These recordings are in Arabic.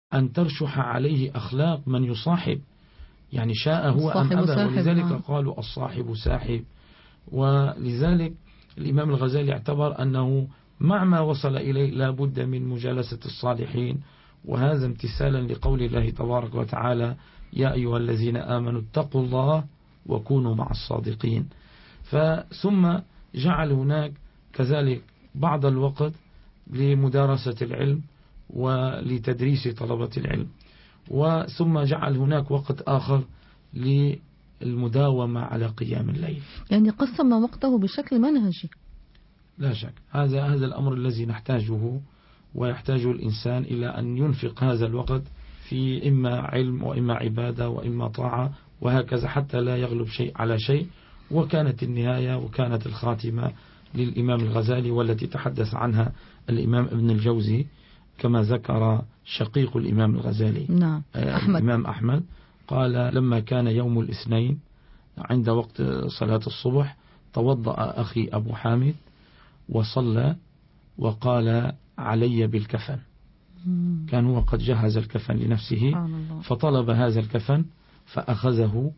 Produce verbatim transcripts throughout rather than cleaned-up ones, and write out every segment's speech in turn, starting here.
أن ترشح عليه أخلاق من يصاحب، يعني شاء هو أم أبى، ولذلك آه. قالوا الصاحب ساحب. ولذلك الإمام الغزالي اعتبر أنه مع ما وصل إليه لا بد من مجالسة الصالحين، وهذا امتثالا لقول الله تبارك وتعالى: يا أيها الذين آمنوا اتقوا الله وكونوا مع الصادقين. فثم جعل هناك كذلك بعض الوقت لمدارسة العلم ولتدريس طلبة العلم، وثم جعل هناك وقت آخر للمداومة على قيام الليل. يعني قسم وقته بشكل منهجي. لا شك هذا هذا الأمر الذي نحتاجه، ويحتاج الإنسان إلى أن ينفق هذا الوقت في إما علم وإما عبادة وإما طاعة، وهكذا حتى لا يغلب شيء على شيء. وكانت النهاية وكانت الخاتمة للإمام الغزالي، والتي تحدث عنها الإمام ابن الجوزي كما ذكر شقيق الإمام الغزالي. نعم. أحمد. الإمام أحمد قال: لما كان يوم الاثنين عند وقت صلاة الصبح توضأ أخي أبو حامد وصلى وقال: علي بالكفن. كان هو قد جهز الكفن لنفسه، فطلب هذا الكفن فأخذه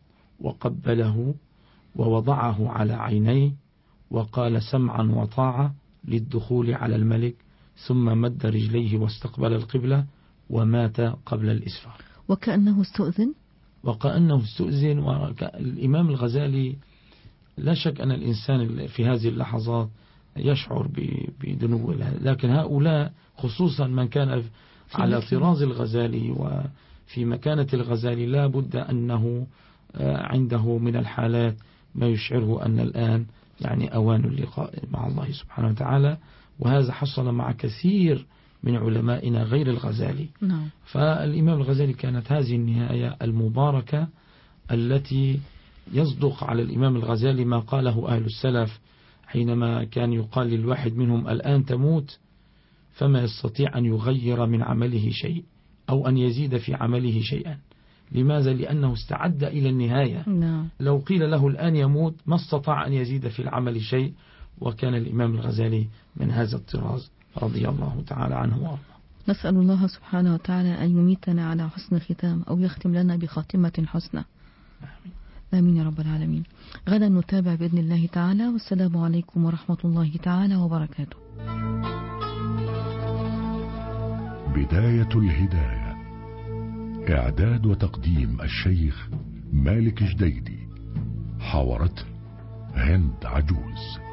وقبله ووضعه على عينيه وقال: سمعا وطاعة للدخول على الملك، ثم مد رجليه واستقبل القبلة ومات قبل الإسفار. وكأنه استؤذن وكأنه استؤذن. والإمام الغزالي لا شك أن الإنسان في هذه اللحظات يشعر بدنو، لكن هؤلاء خصوصا من كان على طراز الغزالي وفي مكانة الغزالي لا بد أنه عنده من الحالات ما يشعره أن الآن يعني أوان اللقاء مع الله سبحانه وتعالى. وهذا حصل مع كثير من علمائنا غير الغزالي. نعم. فالإمام الغزالي كانت هذه النهاية المباركة التي يصدق على الإمام الغزالي ما قاله أهل السلف حينما كان يقال للواحد منهم: الآن تموت، فما يستطيع أن يغير من عمله شيء أو أن يزيد في عمله شيئا. لماذا؟ لأنه استعد إلى النهاية. نعم. لو قيل له الآن يموت ما استطاع أن يزيد في العمل شيء. وكان الإمام الغزالي من هذا الطراز رضي الله تعالى عنه وارضاه. نسأل الله سبحانه وتعالى أن يميتنا على حسن ختام أو يختم لنا بخاتمة حسنى. آمين. آمين يا رب العالمين. غدا نتابع بإذن الله تعالى، والسلام عليكم ورحمة الله تعالى وبركاته. بداية الهداية، إعداد وتقديم الشيخ مالك جديدي، حاورته هند عجوز.